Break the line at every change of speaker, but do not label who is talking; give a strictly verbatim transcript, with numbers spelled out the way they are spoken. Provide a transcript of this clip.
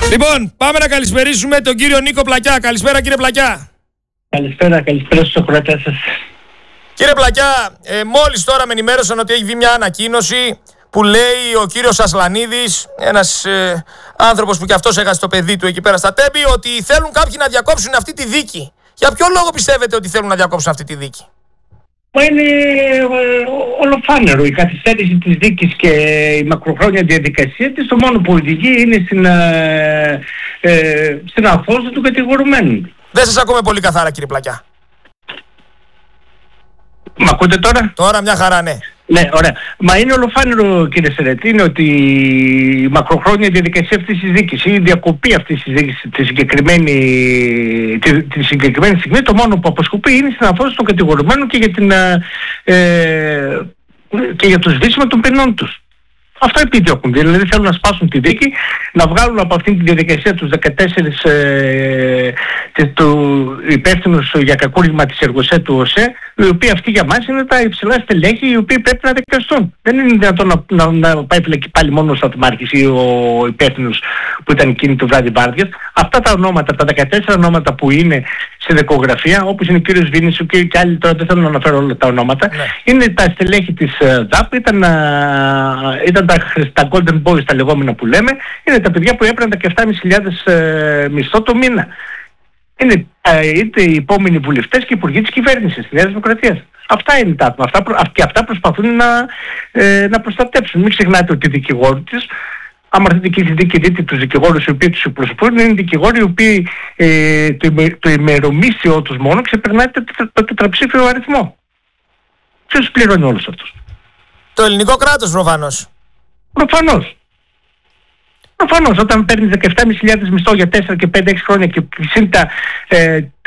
Λοιπόν, πάμε να καλησπερίσουμε τον κύριο Νίκο Πλακιά. Καλησπέρα, κύριε Πλακιά.
Καλησπέρα, καλησπέρα στους ακροατές σας.
Κύριε Πλακιά, ε, μόλις τώρα με ενημέρωσαν ότι έχει βγει μια ανακοίνωση που λέει ο κύριος Ασλανίδης, ένας ε, άνθρωπος που κι αυτός έχασε το παιδί του εκεί πέρα στα Τέμπη, ότι θέλουν κάποιοι να διακόψουν αυτή τη δίκη. Για ποιο λόγο πιστεύετε ότι θέλουν να διακόψουν αυτή τη δίκη?
Μα είναι ολοφάνερο η καθυστέρηση της δίκης και η μακροχρόνια διαδικασία της. Το μόνο που οδηγεί είναι στην, ε, ε, στην αφόσταση του κατηγορουμένου.
Δεν σας ακούμε πολύ καθαρά, κύριε Πλακιά.
Μ' ακούτε τώρα?
Τώρα μια χαρά, ναι.
Ναι, ωραία. Μα είναι ολοφάνερο, κύριε Σερετή, είναι ότι η μακροχρόνια διαδικασία αυτής της δίκης ή η διακοπή αυτής της δίκης τη συγκεκριμένη, τη, τη συγκεκριμένη στιγμή, το μόνο που αποσκοπεί είναι στην αφόσταση των κατηγορουμένων και για, την, ε, και για το σβήσιμο των ποινών τους. Αυτό επιδιώκουν. Δηλαδή θέλουν να σπάσουν τη δίκη, να βγάλουν από αυτήν τη διαδικασία τους δεκατέσσερις ε, του υπεύθυνους για κακούργημα της Εργοσέ του ΟΣΕ, οι οποίοι αυτοί για μας είναι τα υψηλά στελέχη, οι οποίοι πρέπει να δικαστούν. Δεν είναι δυνατόν να, να, να πάει φυλακή πάλι μόνο ο Σταθμάρχης ή ο υπεύθυνος που ήταν εκείνη το βράδυ βάρδιας. Αυτά τα ονόματα, τα δεκατέσσερα ονόματα που είναι στη δικογραφία, όπως είναι ο κύριος Βίνης και, και άλλοι, τώρα δεν θέλω να αναφέρω όλα τα ονόματα, ναι. Είναι τα στελέχη της ΔΑΠ, ήταν, ήταν τα, τα Golden Boys τα λεγόμενα που λέμε, είναι τα παιδιά που έπαιρναν τα επτά χιλιάδες πεντακόσια ε, μισθό το μήνα. Είναι ε, είτε οι επόμενοι βουλευτές και υπουργοί της κυβέρνησης της Νέας Δημοκρατίας. Αυτά είναι τα άτομα. Αυτά, προ, και αυτά προσπαθούν να, ε, να προστατεύσουν. Μην ξεχνάτε ότι οι δικηγόροι της, άμα δείτε και δείτε, δείτε τους δικηγόρους οι οποίοι τους εκπροσωπούν, είναι δικηγόροι οι οποίοι ε, το, το ημερομίσιο τους μόνο ξεπερνάει το, το, το τετραψήφιο αριθμό. Ποιος πληρώνει όλους αυτούς?
Το ελληνικό κράτος προφανώς.
Προφανώς. Προφανώς, όταν παίρνεις δεκαεπτά χιλιάδες μισθό για τέσσερα και πέντε έξι χρόνια και συν τα, ε,